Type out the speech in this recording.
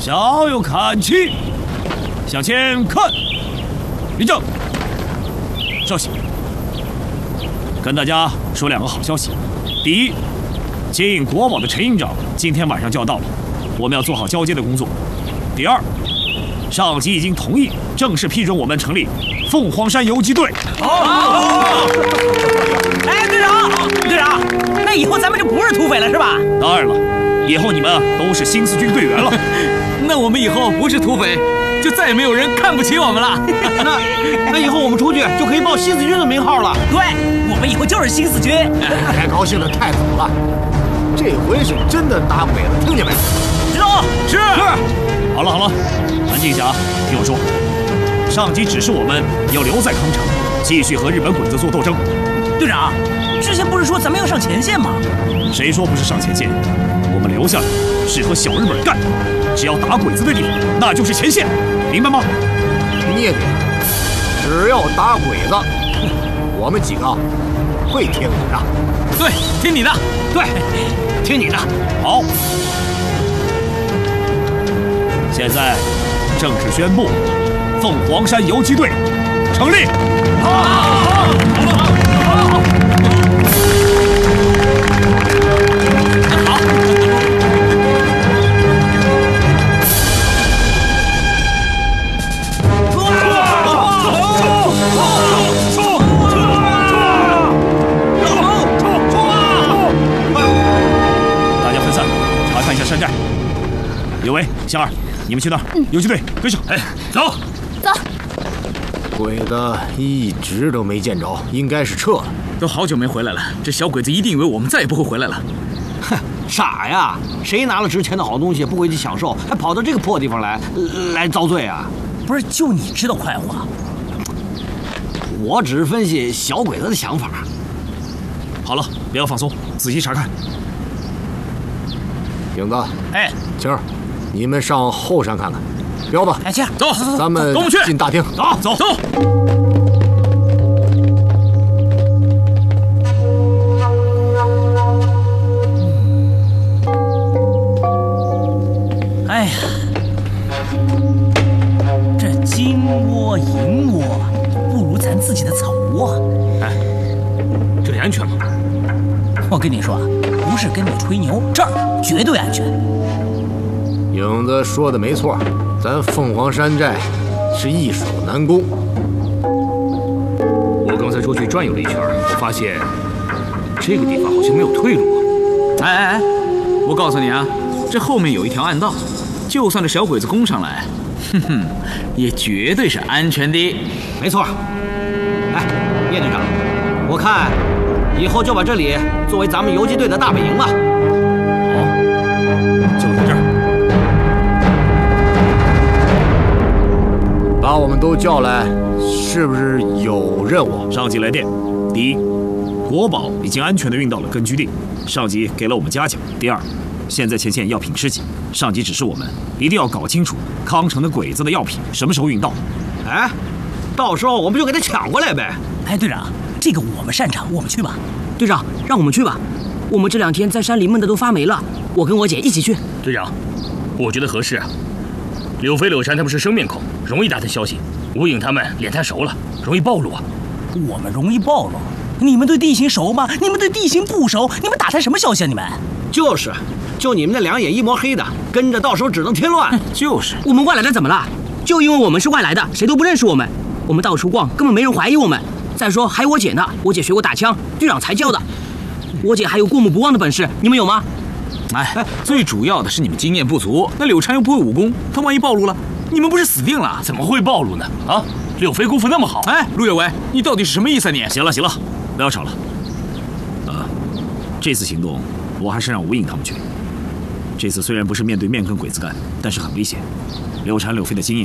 稍有看齐，向前看，立正。稍息，跟大家说2个好消息。第一，接应国宝的陈营长今天晚上就要到了，我们要做好交接的工作。第二，上级已经同意正式批准我们成立凤凰山游击队。 好！哎，队长，那以后咱们就不是土匪了，是吧？ 当然了，以后你们都是新四军队员了。 那我们以后不是土匪，就再也没有人看不起我们了。 那以后我们出去就可以报新四军的名号了。 对，我们以后就是新四军。 该高兴的太早了，这回是真的打鬼了，听见没？ 知道？ 是。好了，安静一下啊，听我说，上级指示我们要留在康城，继续和日本鬼子做斗争。 队长，之前不是说咱们要上前线吗？ 谁说不是上前线？我们留下来是和小日本干，只要打鬼子的地方，那就是前线，明白吗？ 聂队，只要打鬼子，我们几个会听你的。 对，听你的。 对，听你的。 好，现在正式宣布，凤凰山游击队成立。好。大家分散，查看一下山寨。刘维、香儿，你们去那儿。游击队跟上。哎，走。 鬼子一直都没见着，应该是撤了。 都好久没回来了，这小鬼子一定以为我们再也不会回来了。 哼，傻呀！谁拿了值钱的好东西不回去享受，还跑到这个破地方来遭罪啊？ 不是，就你知道快活。 我只是分析小鬼子的想法。 好了，不要放松，仔细查看。 影子， 哎， 晴儿，你们上后山看看。彪子， 哎，去， 走， 咱们跟我们去进大厅。 走。 哎呀，这金窝银窝不如咱自己的草窝。 哎，这里安全吗？ 我跟你说，不是跟你吹牛，这儿绝对安全。 影子说的没错，咱凤凰山寨是易守难攻。 我刚才出去转悠了一圈，我发现这个地方好像没有退路。 哎，我告诉你啊，这后面有一条暗道，就算这小鬼子攻上来，也绝对是安全的。 没错。哎，叶队长，我看以后就把这里作为咱们游击队的大本营吧。 好，就在这儿。 把我们都叫来，是不是有任务？ 上级来电：第一，国宝已经安全地运到了根据地，上级给了我们嘉奖。第二，现在前线药品吃紧，上级指示我们一定要搞清楚康城的鬼子的药品什么时候运到。 哎，到时候我们就给他抢过来呗。 哎，队长，这个我们擅长，我们去吧。 队长，让我们去吧。我们这2天在山里闷得都发霉了，我跟我姐一起去。 队长，我觉得合适啊。柳飞、柳禅他们是生面孔，容易打探消息。吴影他们脸太熟了，容易暴露啊。 我们容易暴露？你们对地形熟吗？你们对地形不熟，你们打探什么消息啊？你们就你们那2眼一抹黑的，跟着到时候只能添乱。 就是我们外来的怎么了？就因为我们是外来的，谁都不认识我们。我们到处逛，根本没人怀疑我们。再说还有我姐呢，我姐学过打枪，队长才教的。我姐还有过目不忘的本事，你们有吗？ 哎，最主要的是你们经验不足。那柳禅又不会武功，他万一暴露了，你们不是死定了？ 怎么会暴露呢？啊，柳飞功夫那么好。 哎，陆有为，你到底是什么意思啊你？ 行了，不要吵了。这次行动我还是让吴影他们去。这次虽然不是面对面跟鬼子干，但是很危险。柳禅、柳飞的经验